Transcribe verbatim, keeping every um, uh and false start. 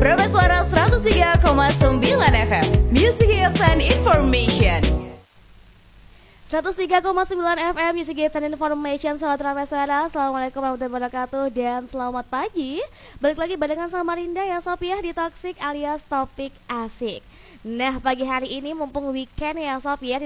Prima Suara seratus tiga koma sembilan F M, Music Hits and Information. seratus tiga koma sembilan F M Music Hits and Information. Sahabat Prima Suara, Assalamualaikum warahmatullahi wabarakatuh dan selamat pagi. Balik lagi barengan sama Rinda ya Sob ya di Toxic alias Topik Asik. Nah, pagi hari ini mumpung weekend ya Sob ya,